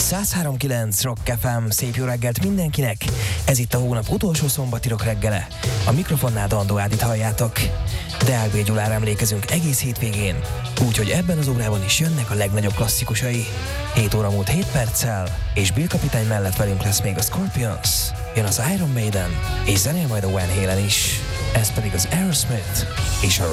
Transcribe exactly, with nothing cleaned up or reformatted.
száz három kilenc Rock ef em, szép jó reggelt mindenkinek! Ez itt a hónap utolsó szombati rock reggele. A mikrofonnál Dandó Ádit halljátok. Deák B. Gyulára emlékezünk egész hétvégén, úgyhogy ebben az órában is jönnek a legnagyobb klasszikusai. hét óra múlt hét perccel, és Bill kapitány mellett velünk lesz még a Scorpions, jön az Iron Maiden, és zenél majd a Van Halen is. Ez pedig az Aerosmith és a